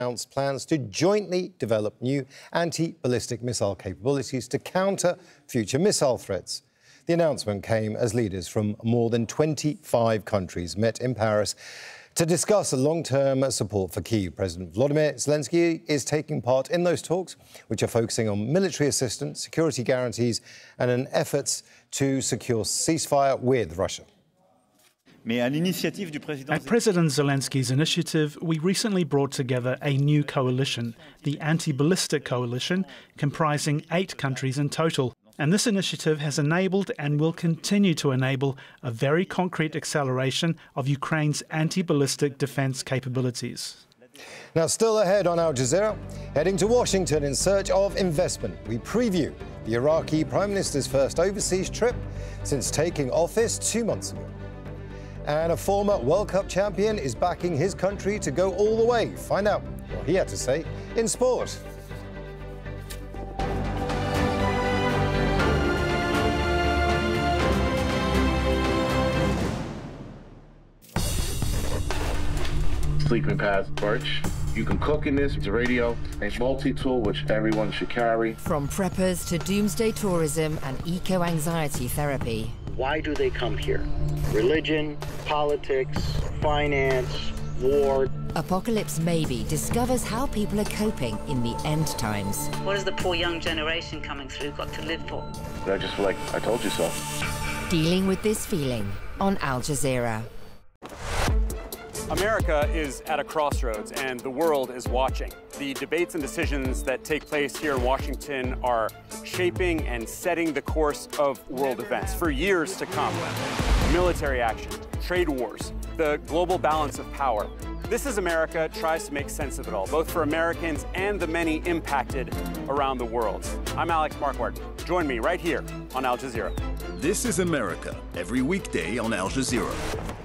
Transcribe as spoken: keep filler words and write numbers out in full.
announced plans to jointly develop new anti-ballistic missile capabilities to counter future missile threats. The announcement came as leaders from more than twenty-five countries met in Paris to discuss a long-term support for Kyiv. President Volodymyr Zelensky is taking part in those talks, which are focusing on military assistance, security guarantees and an efforts to secure ceasefire with Russia. At President Zelensky's initiative, we recently brought together a new coalition, the Anti-Ballistic Coalition, comprising eight countries in total. And this initiative has enabled and will continue to enable a very concrete acceleration of Ukraine's anti-ballistic defence capabilities. Now, still ahead on Al Jazeera, heading to Washington in search of investment. We preview the Iraqi Prime Minister's first overseas trip since taking office two months ago. And a former World Cup champion is backing his country to go all the way. Find out what he had to say in sport. Sleeping Path Birch. You can cook in this. It's a radio, a multi-tool which everyone should carry. From preppers to doomsday tourism and eco-anxiety therapy. Why do they come here? Religion, politics, finance, war. Apocalypse Maybe discovers how people are coping in the end times. What has the poor young generation coming through got to live for? I just feel like I told you so. Dealing with this feeling on Al Jazeera. America is at a crossroads, and the world is watching. The debates and decisions that take place here in Washington are shaping and setting the course of world events for years to come. Military action, trade wars, the global balance of power. This Is America tries to make sense of it all, both for Americans and the many impacted around the world. I'm Alex Marquardt. Join me right here on Al Jazeera. This is America, every weekday on Al Jazeera.